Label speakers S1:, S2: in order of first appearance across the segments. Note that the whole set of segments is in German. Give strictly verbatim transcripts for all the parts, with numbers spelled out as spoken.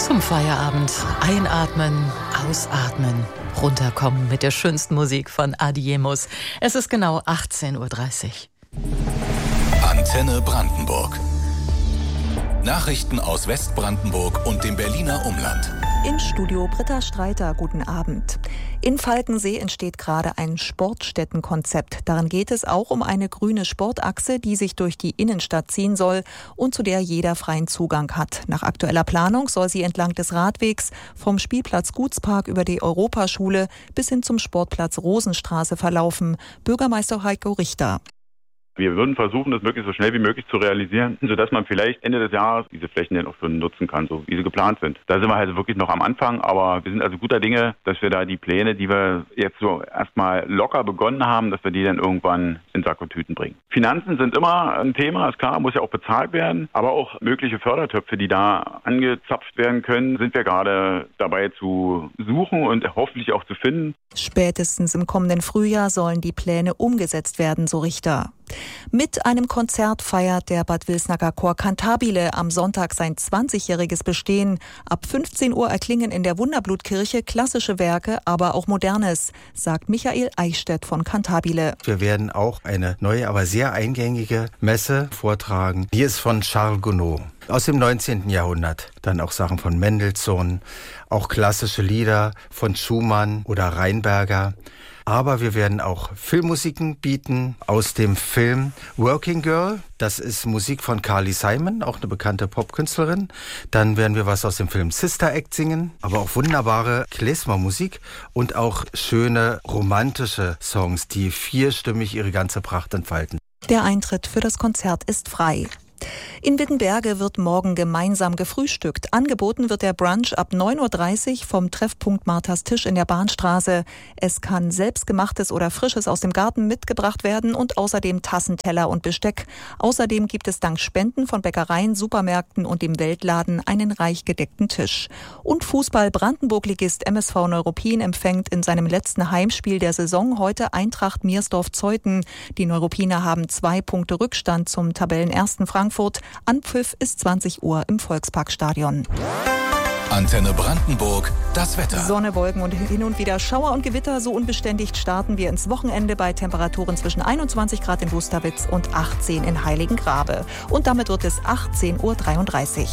S1: Zum Feierabend einatmen, ausatmen, runterkommen mit der schönsten Musik von Adiemus. Es ist genau achtzehn Uhr dreißig.
S2: Antenne Brandenburg. Nachrichten aus Westbrandenburg und dem Berliner Umland.
S3: Im Studio Britta Streiter, guten Abend. In Falkensee entsteht gerade ein Sportstättenkonzept. Darin geht es auch um eine grüne Sportachse, die sich durch die Innenstadt ziehen soll und zu der jeder freien Zugang hat. Nach aktueller Planung soll sie entlang des Radwegs vom Spielplatz Gutspark über die Europaschule bis hin zum Sportplatz Rosenstraße verlaufen. Bürgermeister Heiko Richter.
S4: Wir würden versuchen, das wirklich so schnell wie möglich zu realisieren, sodass man vielleicht Ende des Jahres diese Flächen dann auch schon nutzen kann, so wie sie geplant sind. Da sind wir halt wirklich noch am Anfang, aber wir sind also guter Dinge, dass wir da die Pläne, die wir jetzt so erstmal locker begonnen haben, dass wir die dann irgendwann in Sack und Tüten bringen. Finanzen sind immer ein Thema, ist klar, muss ja auch bezahlt werden, aber auch mögliche Fördertöpfe, die da angezapft werden können, sind wir gerade dabei zu suchen und hoffentlich auch zu finden.
S3: Spätestens im kommenden Frühjahr sollen die Pläne umgesetzt werden, so Richter. Mit einem Konzert feiert der Bad Wilsnacker Chor Cantabile am Sonntag sein zwanzigjähriges Bestehen. Ab fünfzehn Uhr erklingen in der Wunderblutkirche klassische Werke, aber auch Modernes, sagt Michael Eichstädt von Cantabile.
S5: Wir werden auch eine neue, aber sehr eingängige Messe vortragen. Die ist von Charles Gounod aus dem neunzehnten Jahrhundert. Dann auch Sachen von Mendelssohn, auch klassische Lieder von Schumann oder Rheinberger. Aber wir werden auch Filmmusiken bieten aus dem Film Working Girl. Das ist Musik von Carly Simon, auch eine bekannte Popkünstlerin. Dann werden wir was aus dem Film Sister Act singen, aber auch wunderbare Klezmer-Musik und auch schöne romantische Songs, die vierstimmig ihre ganze Pracht entfalten.
S3: Der Eintritt für das Konzert ist frei. In Wittenberge wird morgen gemeinsam gefrühstückt. Angeboten wird der Brunch ab neun Uhr dreißig vom Treffpunkt Marthas Tisch in der Bahnstraße. Es kann selbstgemachtes oder Frisches aus dem Garten mitgebracht werden und außerdem Tassen, Teller und Besteck. Außerdem gibt es dank Spenden von Bäckereien, Supermärkten und dem Weltladen einen reich gedeckten Tisch. Und Fußball Brandenburg-Ligist M S V Neuruppin empfängt in seinem letzten Heimspiel der Saison heute Eintracht Miersdorf-Zeuthen. Die Neuruppiner haben zwei Punkte Rückstand zum Tabellenersten Frankfurt. Anpfiff ist zwanzig Uhr im Volksparkstadion.
S2: Antenne Brandenburg, das Wetter.
S3: Sonne, Wolken und hin und wieder Schauer und Gewitter. So unbeständig starten wir ins Wochenende bei Temperaturen zwischen einundzwanzig Grad in Wusterwitz und achtzehn in Heiligengrabe. Und damit wird es achtzehn Uhr dreiunddreißig.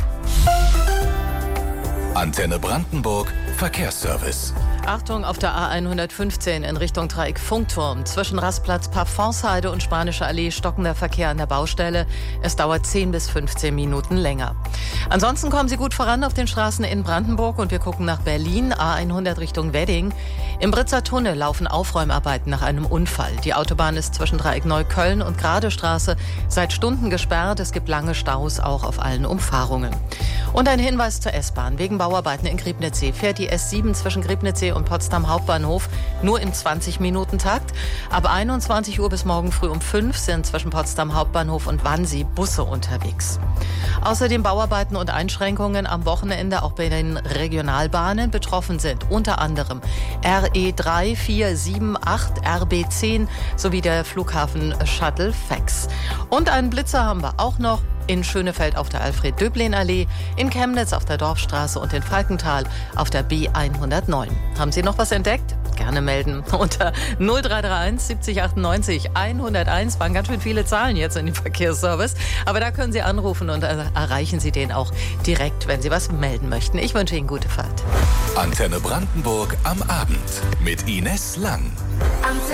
S2: Antenne Brandenburg, Verkehrsservice.
S1: Achtung auf der A hundertfünfzehn in Richtung Dreieck Funkturm. Zwischen Rastplatz Parfonsheide und Spanische Allee stockender Verkehr an der Baustelle. Es dauert zehn bis fünfzehn Minuten länger. Ansonsten kommen Sie gut voran auf den Straßen in Brandenburg und wir gucken nach Berlin, A hundert Richtung Wedding. Im Britzer Tunnel laufen Aufräumarbeiten nach einem Unfall. Die Autobahn ist zwischen Dreieck Neukölln und Gradestraße seit Stunden gesperrt. Es gibt lange Staus auch auf allen Umfahrungen. Und ein Hinweis zur S-Bahn. Wegen Bauarbeiten in Griebnitzsee fährt die S sieben zwischen Griebnitzsee und Potsdam Hauptbahnhof nur im zwanzig-Minuten-Takt. Ab einundzwanzig Uhr bis morgen früh um fünf sind zwischen Potsdam Hauptbahnhof und Wannsee Busse unterwegs. Außerdem Bauarbeiten und Einschränkungen am Wochenende auch bei den Regionalbahnen. Betroffen sind unter anderem R E drei, vier, sieben, acht, R B zehn sowie der Flughafen Shuttle Fax. Und einen Blitzer haben wir auch noch. In Schönefeld auf der Alfred-Döblin-Allee, in Chemnitz auf der Dorfstraße und in Falkenthal auf der B hundertneun. Haben Sie noch was entdeckt? Gerne melden unter null drei drei eins siebzig achtundneunzig hunderteins. Waren ganz schön viele Zahlen jetzt in dem Verkehrsservice. Aber da können Sie anrufen und erreichen Sie den auch direkt, wenn Sie was melden möchten. Ich wünsche Ihnen gute Fahrt.
S2: Antenne Brandenburg am Abend mit Ines Lang.